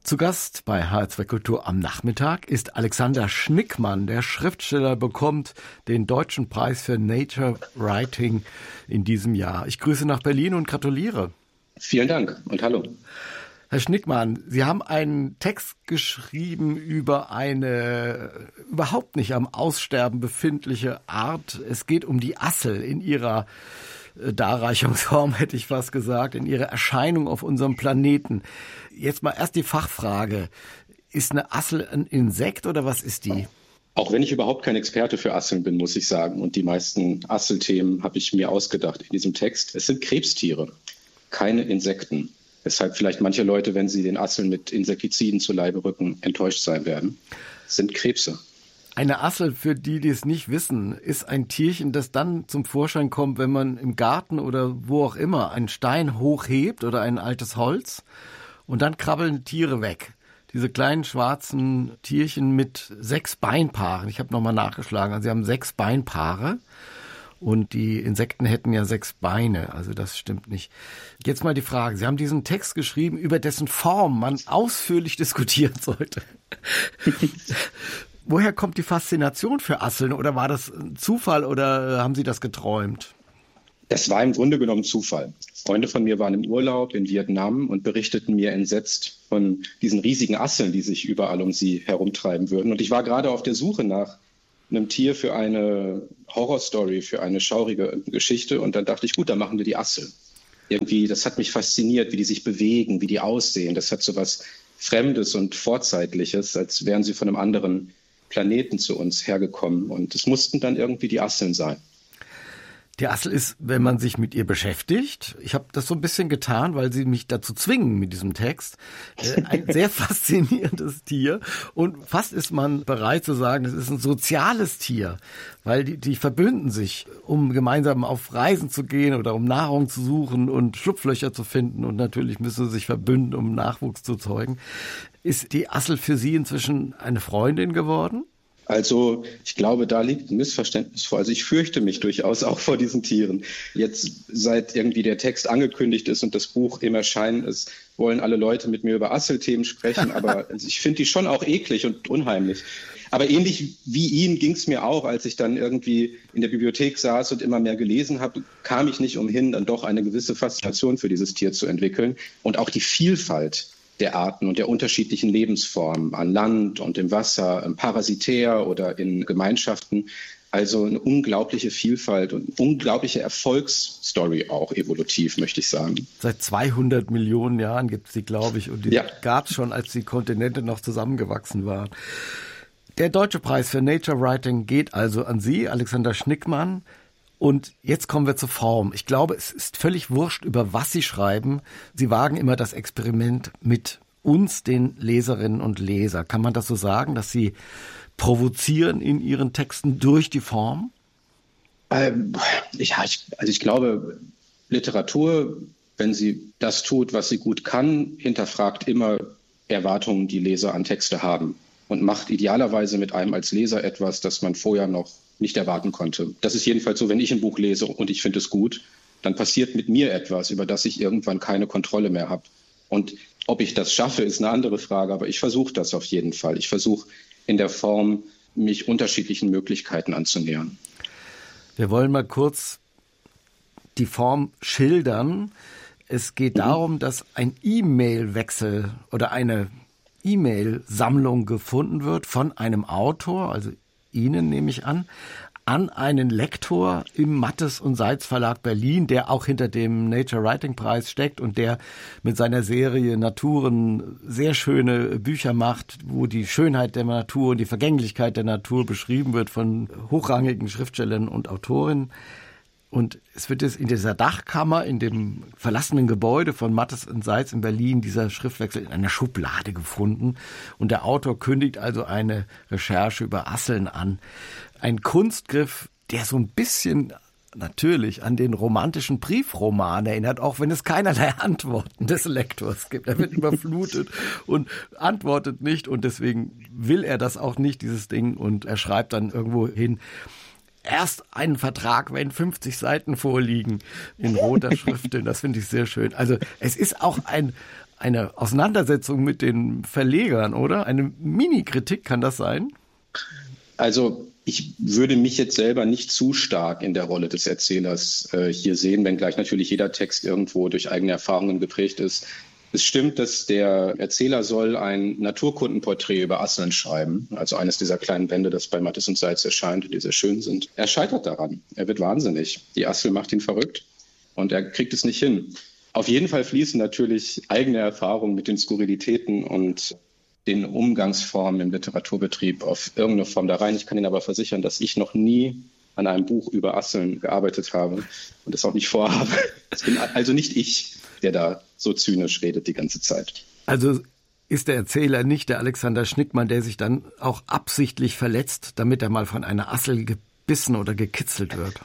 Zu Gast bei HR2 Kultur am Nachmittag ist Alexander Schnickmann. Der Schriftsteller bekommt den Deutschen Preis für Nature Writing in diesem Jahr. Ich grüße nach Berlin und gratuliere. Vielen Dank und hallo. Herr Schnickmann, Sie haben einen Text geschrieben über eine überhaupt nicht am Aussterben befindliche Art. Es geht um die Assel in ihrer Darreichungsform, hätte ich fast gesagt, in ihrer Erscheinung auf unserem Planeten. Jetzt mal erst die Fachfrage. Ist eine Assel ein Insekt oder was ist die? Auch wenn ich überhaupt kein Experte für Asseln bin, muss ich sagen. Und die meisten Asselthemen habe ich mir ausgedacht in diesem Text. Es sind Krebstiere, keine Insekten. Weshalb vielleicht manche Leute, wenn sie den Asseln mit Insektiziden zu Leibe rücken, enttäuscht sein werden. Es sind Krebse. Eine Assel, für die es nicht wissen, ist ein Tierchen, das dann zum Vorschein kommt, wenn man im Garten oder wo auch immer einen Stein hochhebt oder ein altes Holz und dann krabbeln Tiere weg. Diese kleinen schwarzen Tierchen mit 6 Beinpaaren. Ich habe nochmal nachgeschlagen. Also sie haben 6 Beinpaare und die Insekten hätten ja 6 Beine. Also das stimmt nicht. Jetzt mal die Frage. Sie haben diesen Text geschrieben, über dessen Form man ausführlich diskutieren sollte. Woher kommt die Faszination für Asseln? Oder war das ein Zufall oder haben Sie das geträumt? Das war im Grunde genommen Zufall. Freunde von mir waren im Urlaub in Vietnam und berichteten mir entsetzt von diesen riesigen Asseln, die sich überall um sie herumtreiben würden. Und ich war gerade auf der Suche nach einem Tier für eine Horrorstory, für eine schaurige Geschichte. Und dann dachte ich, gut, dann machen wir die Assel. Irgendwie, das hat mich fasziniert, wie die sich bewegen, wie die aussehen. Das hat so was Fremdes und Vorzeitliches, als wären sie von einem anderen Planeten zu uns hergekommen. Und es mussten dann irgendwie die Asseln sein. Die Assel ist, wenn man sich mit ihr beschäftigt, ich habe das so ein bisschen getan, weil Sie mich dazu zwingen mit diesem Text, ein sehr faszinierendes Tier und fast ist man bereit zu sagen, es ist ein soziales Tier, weil die verbünden sich, um gemeinsam auf Reisen zu gehen oder um Nahrung zu suchen und Schlupflöcher zu finden und natürlich müssen sie sich verbünden, um Nachwuchs zu zeugen. Ist die Assel für Sie inzwischen eine Freundin geworden? Also ich glaube, da liegt ein Missverständnis vor. Also ich fürchte mich durchaus auch vor diesen Tieren. Jetzt, seit irgendwie der Text angekündigt ist und das Buch im Erscheinen ist, wollen alle Leute mit mir über Asselthemen sprechen. Aber ich finde die schon auch eklig und unheimlich. Aber ähnlich wie Ihnen ging es mir auch, als ich dann irgendwie in der Bibliothek saß und immer mehr gelesen habe, kam ich nicht umhin, dann doch eine gewisse Faszination für dieses Tier zu entwickeln. Und auch die Vielfalt der Arten und der unterschiedlichen Lebensformen an Land und im Wasser, parasitär oder in Gemeinschaften. Also eine unglaubliche Vielfalt und eine unglaubliche Erfolgsstory auch evolutiv, möchte ich sagen. Seit 200 Millionen Jahren gibt es die, glaube ich, und die gab es schon, als die Kontinente noch zusammengewachsen waren. Der Deutsche Preis für Nature Writing geht also an Sie, Alexander Schnickmann. Und jetzt kommen wir zur Form. Ich glaube, es ist völlig wurscht, über was Sie schreiben. Sie wagen immer das Experiment mit uns, den Leserinnen und Lesern. Kann man das so sagen, dass Sie provozieren in Ihren Texten durch die Form? Ich glaube, Literatur, wenn sie das tut, was sie gut kann, hinterfragt immer Erwartungen, die Leser an Texte haben und macht idealerweise mit einem als Leser etwas, das man vorher noch nicht erwarten konnte. Das ist jedenfalls so, wenn ich ein Buch lese und ich finde es gut, dann passiert mit mir etwas, über das ich irgendwann keine Kontrolle mehr habe. Und ob ich das schaffe, ist eine andere Frage, aber ich versuche das auf jeden Fall. Ich versuche in der Form, mich unterschiedlichen Möglichkeiten anzunähern. Wir wollen mal kurz die Form schildern. Es geht darum, dass ein E-Mail-Wechsel oder eine E-Mail-Sammlung gefunden wird von einem Autor, also Ihnen nehme ich an einen Lektor im Mattes und Seitz Verlag Berlin, der auch hinter dem Nature Writing Preis steckt und der mit seiner Serie Naturen sehr schöne Bücher macht, wo die Schönheit der Natur und die Vergänglichkeit der Natur beschrieben wird von hochrangigen Schriftstellern und Autorinnen. Und es wird jetzt in dieser Dachkammer, in dem verlassenen Gebäude von Mattes und Seitz in Berlin, dieser Schriftwechsel in einer Schublade gefunden. Und der Autor kündigt also eine Recherche über Asseln an. Ein Kunstgriff, der so ein bisschen natürlich an den romantischen Briefroman erinnert, auch wenn es keinerlei Antworten des Lektors gibt. Er wird überflutet und antwortet nicht. Und deswegen will er das auch nicht, dieses Ding. Und er schreibt dann irgendwo hin, erst einen Vertrag, wenn 50 Seiten vorliegen in roter Schrift. Das finde ich sehr schön. Also es ist auch eine Auseinandersetzung mit den Verlegern, oder? Eine Mini-Kritik, kann das sein? Also ich würde mich jetzt selber nicht zu stark in der Rolle des Erzählers hier sehen, wenngleich natürlich jeder Text irgendwo durch eigene Erfahrungen geprägt ist. Es stimmt, dass der Erzähler soll ein Naturkundenporträt über Asseln schreiben, also eines dieser kleinen Bände, das bei Mattes und Seitz erscheint, die sehr schön sind. Er scheitert daran. Er wird wahnsinnig. Die Assel macht ihn verrückt und er kriegt es nicht hin. Auf jeden Fall fließen natürlich eigene Erfahrungen mit den Skurrilitäten und den Umgangsformen im Literaturbetrieb auf irgendeine Form da rein. Ich kann Ihnen aber versichern, dass ich noch nie an einem Buch über Asseln gearbeitet habe und das auch nicht vorhabe. Das bin also nicht ich, der da so zynisch redet die ganze Zeit. Also ist der Erzähler nicht der Alexander Schnickmann, der sich dann auch absichtlich verletzt, damit er mal von einer Assel gebissen oder gekitzelt wird?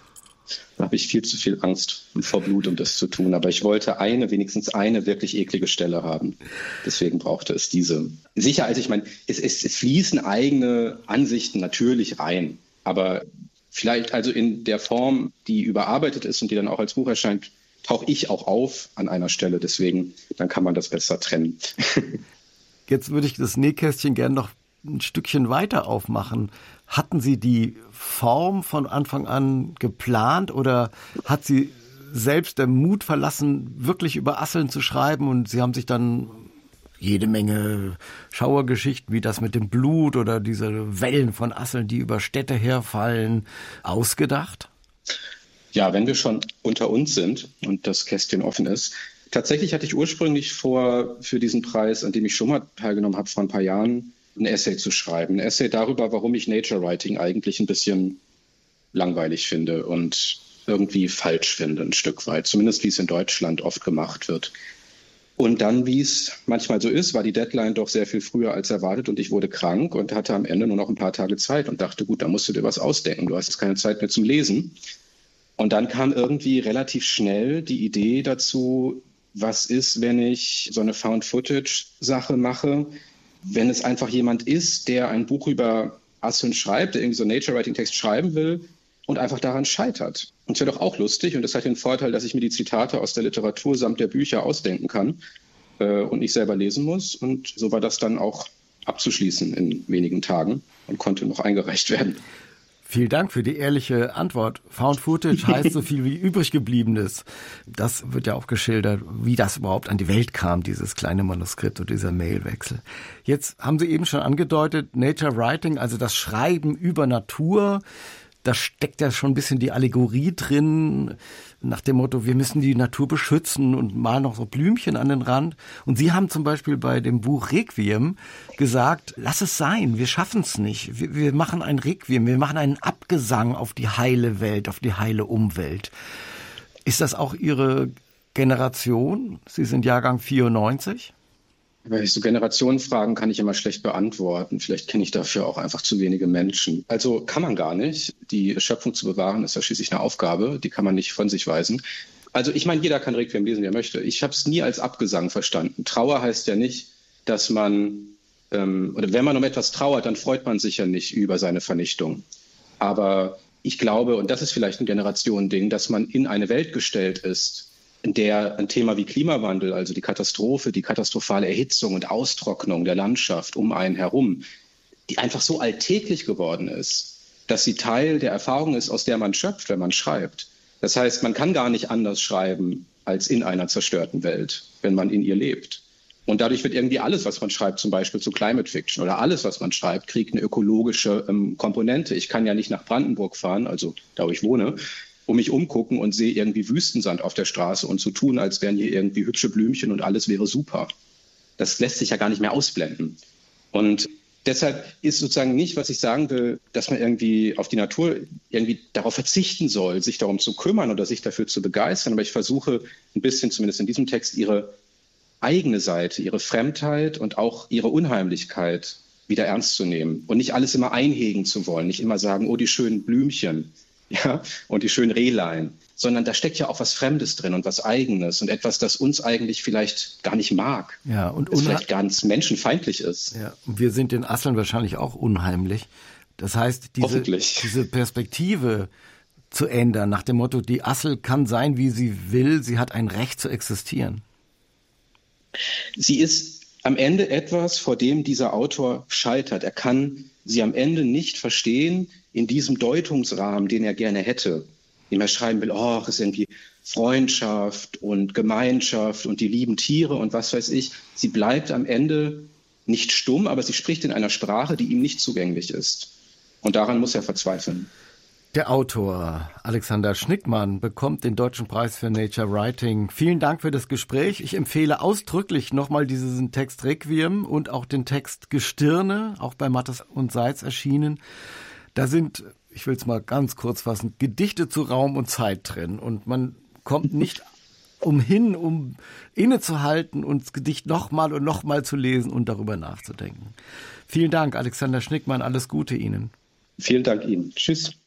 Da habe ich viel zu viel Angst vor Blut, um das zu tun. Aber ich wollte wenigstens eine wirklich eklige Stelle haben. Deswegen brauchte es diese. Sicher, also ich meine, es fließen eigene Ansichten natürlich rein. Aber vielleicht also in der Form, die überarbeitet ist und die dann auch als Buch erscheint, tauche ich auch auf an einer Stelle. Deswegen, dann kann man das besser trennen. Jetzt würde ich das Nähkästchen gerne noch ein Stückchen weiter aufmachen. Hatten Sie die Form von Anfang an geplant oder hat Sie selbst der Mut verlassen, wirklich über Asseln zu schreiben und Sie haben sich dann jede Menge Schauergeschichten wie das mit dem Blut oder diese Wellen von Asseln, die über Städte herfallen, ausgedacht? Ja, wenn wir schon unter uns sind und das Kästchen offen ist. Tatsächlich hatte ich ursprünglich vor, für diesen Preis, an dem ich schon mal teilgenommen habe vor ein paar Jahren, ein Essay zu schreiben. Ein Essay darüber, warum ich Nature Writing eigentlich ein bisschen langweilig finde und irgendwie falsch finde, ein Stück weit. Zumindest wie es in Deutschland oft gemacht wird. Und dann, wie es manchmal so ist, war die Deadline doch sehr viel früher als erwartet und ich wurde krank und hatte am Ende nur noch ein paar Tage Zeit und dachte, gut, da musst du dir was ausdenken. Du hast jetzt keine Zeit mehr zum Lesen. Und dann kam irgendwie relativ schnell die Idee dazu, was ist, wenn ich so eine Found-Footage-Sache mache, wenn es einfach jemand ist, der ein Buch über Asseln schreibt, der irgendwie so einen Nature-Writing-Text schreiben will und einfach daran scheitert. Und es wäre doch auch lustig und das hat den Vorteil, dass ich mir die Zitate aus der Literatur samt der Bücher ausdenken kann und nicht selber lesen muss. Und so war das dann auch abzuschließen in wenigen Tagen und konnte noch eingereicht werden. Vielen Dank für die ehrliche Antwort. Found Footage heißt so viel wie übrig gebliebenes. Das wird ja auch geschildert, wie das überhaupt an die Welt kam, dieses kleine Manuskript und dieser Mailwechsel. Jetzt haben Sie eben schon angedeutet, Nature Writing, also das Schreiben über Natur. Da steckt ja schon ein bisschen die Allegorie drin, nach dem Motto, wir müssen die Natur beschützen und malen noch so Blümchen an den Rand. Und Sie haben zum Beispiel bei dem Buch Requiem gesagt, lass es sein, wir schaffen es nicht. Wir machen ein Requiem, wir machen einen Abgesang auf die heile Welt, auf die heile Umwelt. Ist das auch Ihre Generation? Sie sind Jahrgang 94? Weil ich so Generationenfragen kann ich immer schlecht beantworten. Vielleicht kenne ich dafür auch einfach zu wenige Menschen. Also kann man gar nicht. Die Schöpfung zu bewahren, ist ja schließlich eine Aufgabe. Die kann man nicht von sich weisen. Also ich meine, jeder kann Requiem lesen, wie er möchte. Ich habe es nie als Abgesang verstanden. Trauer heißt ja nicht, dass man, oder wenn man um etwas trauert, dann freut man sich ja nicht über seine Vernichtung. Aber ich glaube, und das ist vielleicht ein Generationending, dass man in eine Welt gestellt ist, in der ein Thema wie Klimawandel, also die Katastrophe, die katastrophale Erhitzung und Austrocknung der Landschaft um einen herum, die einfach so alltäglich geworden ist, dass sie Teil der Erfahrung ist, aus der man schöpft, wenn man schreibt. Das heißt, man kann gar nicht anders schreiben als in einer zerstörten Welt, wenn man in ihr lebt. Und dadurch wird irgendwie alles, was man schreibt, zum Beispiel zu Climate Fiction oder alles, was man schreibt, kriegt eine ökologische Komponente. Ich kann ja nicht nach Brandenburg fahren, also da, wo ich wohne, und mich umgucken und sehe irgendwie Wüstensand auf der Straße und so tun, als wären hier irgendwie hübsche Blümchen und alles wäre super. Das lässt sich ja gar nicht mehr ausblenden. Und deshalb ist sozusagen nicht, was ich sagen will, dass man irgendwie auf die Natur irgendwie darauf verzichten soll, sich darum zu kümmern oder sich dafür zu begeistern. Aber ich versuche ein bisschen, zumindest in diesem Text, ihre eigene Seite, ihre Fremdheit und auch ihre Unheimlichkeit wieder ernst zu nehmen und nicht alles immer einhegen zu wollen, nicht immer sagen, oh, die schönen Blümchen. Ja, und die schönen Rehlein, sondern da steckt ja auch was Fremdes drin und was Eigenes und etwas, das uns eigentlich vielleicht gar nicht mag. Ja, und vielleicht ganz menschenfeindlich ist. Ja, und wir sind den Asseln wahrscheinlich auch unheimlich. Das heißt, diese Perspektive zu ändern, nach dem Motto, die Assel kann sein, wie sie will, sie hat ein Recht zu existieren. Sie ist am Ende etwas, vor dem dieser Autor scheitert. Er kann sie am Ende nicht verstehen in diesem Deutungsrahmen, den er gerne hätte, dem er schreiben will, oh, es ist irgendwie Freundschaft und Gemeinschaft und die lieben Tiere und was weiß ich. Sie bleibt am Ende nicht stumm, aber sie spricht in einer Sprache, die ihm nicht zugänglich ist. Und daran muss er verzweifeln. Der Autor Alexander Schnickmann bekommt den Deutschen Preis für Nature Writing. Vielen Dank für das Gespräch. Ich empfehle ausdrücklich nochmal diesen Text Requiem und auch den Text Gestirne, auch bei Mattes und Seitz erschienen. Da sind, ich will es mal ganz kurz fassen, Gedichte zu Raum und Zeit drin. Und man kommt nicht umhin, um innezuhalten und das Gedicht nochmal und nochmal zu lesen und darüber nachzudenken. Vielen Dank, Alexander Schnickmann. Alles Gute Ihnen. Vielen Dank Ihnen. Tschüss.